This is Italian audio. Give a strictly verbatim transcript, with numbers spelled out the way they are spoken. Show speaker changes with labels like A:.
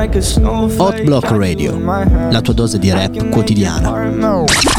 A: Hot Block Radio, la tua dose di rap quotidiana.